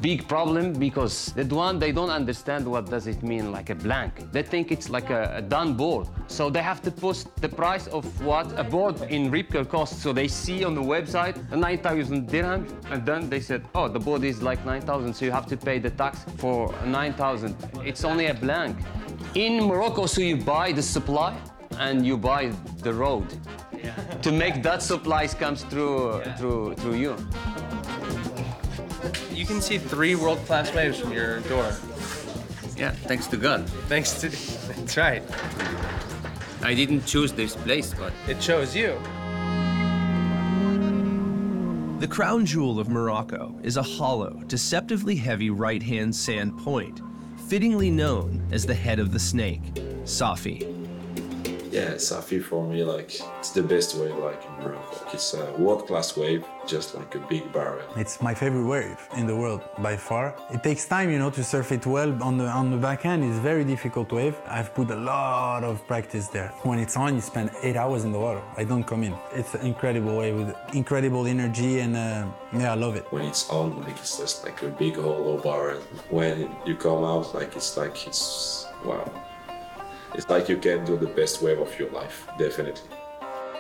big problem because the one, they don't understand what does it mean like a blank. They think it's like a done board. So they have to post the price of what a board in Rip Curl costs. So they see on the website 9,000 dirhams, and then they said, oh, the board is like 9,000, so you have to pay the tax for 9,000. It's only a blank. In Morocco, so you buy the supply and you buy the road to make that supplies comes through you. You can see 3 world-class waves from your door. Yeah, thanks to God. Thanks to... That's right. I didn't choose this place, but... It chose you. The crown jewel of Morocco is a hollow, deceptively heavy right-hand sand point, fittingly known as the head of the snake, Safi. Yeah, Safi for me, like, it's the best wave like in Morocco. It's a world-class wave, just like a big barrel. It's my favorite wave in the world by far. It takes time, you know, to surf it well. On the backhand, it's a very difficult wave. I've put a lot of practice there. When it's on, you spend 8 hours in the water. I don't come in. It's an incredible wave with incredible energy, and yeah, I love it. When it's on, like, it's just like a big hollow barrel. When you come out, it's wow. It's like you can do the best wave of your life, definitely.